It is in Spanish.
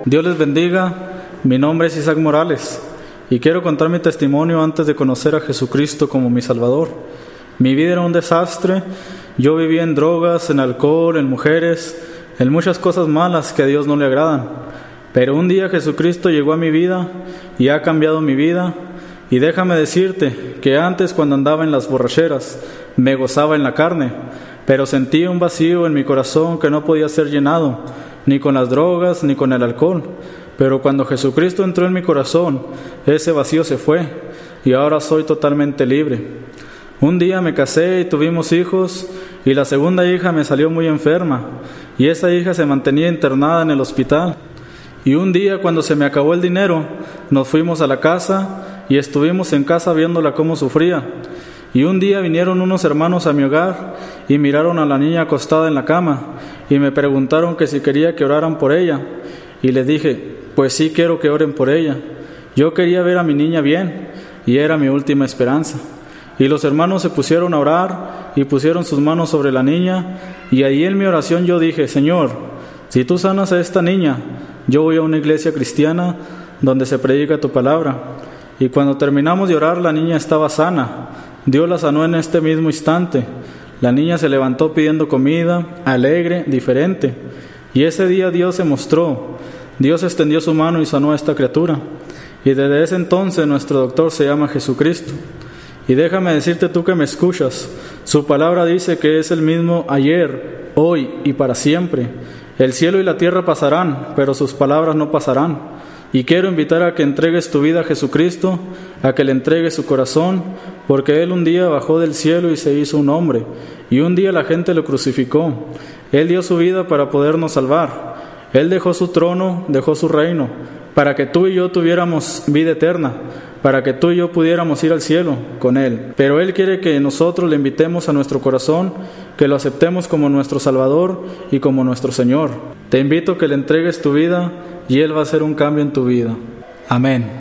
Dios les bendiga, mi nombre es Isaac Morales y quiero contar mi testimonio antes de conocer a Jesucristo como mi Salvador. Mi vida era un desastre, yo vivía en drogas, en alcohol, en mujeres, en muchas cosas malas que a Dios no le agradan. Pero un día Jesucristo llegó a mi vida y ha cambiado mi vida. Y déjame decirte que antes, cuando andaba en las borracheras, me gozaba en la carne, pero sentía un vacío en mi corazón que no podía ser llenado, ni con las drogas, ni con el alcohol. Pero cuando Jesucristo entró en mi corazón, ese vacío se fue, y ahora soy totalmente libre. Un día me casé y tuvimos hijos, y la segunda hija me salió muy enferma, y esa hija se mantenía internada en el hospital. Y un día, cuando se me acabó el dinero, nos fuimos a la casa, y estuvimos en casa viéndola cómo sufría. Y un día vinieron unos hermanos a mi hogar y miraron a la niña acostada en la cama y me preguntaron que si quería que oraran por ella. Y les dije, pues sí quiero que oren por ella. Yo quería ver a mi niña bien y era mi última esperanza. Y los hermanos se pusieron a orar y pusieron sus manos sobre la niña, y ahí en mi oración yo dije, Señor, si tú sanas a esta niña, yo voy a una iglesia cristiana donde se predica tu palabra. Y cuando terminamos de orar, la niña estaba sana. Dios la sanó en este mismo instante. La niña se levantó pidiendo comida, alegre, diferente. Y ese día Dios se mostró. Dios extendió su mano y sanó a esta criatura. Y desde ese entonces nuestro doctor se llama Jesucristo. Y déjame decirte tú que me escuchas, su palabra dice que es el mismo ayer, hoy y para siempre. El cielo y la tierra pasarán, pero sus palabras no pasarán. Y quiero invitar a que entregues tu vida a Jesucristo, a que le entregues su corazón, porque Él un día bajó del cielo y se hizo un hombre, y un día la gente lo crucificó. Él dio su vida para podernos salvar. Él dejó su trono, dejó su reino, para que tú y yo tuviéramos vida eterna, para que tú y yo pudiéramos ir al cielo con Él. Pero Él quiere que nosotros le invitemos a nuestro corazón, que lo aceptemos como nuestro Salvador y como nuestro Señor. Te invito a que le entregues tu vida y Él va a hacer un cambio en tu vida. Amén.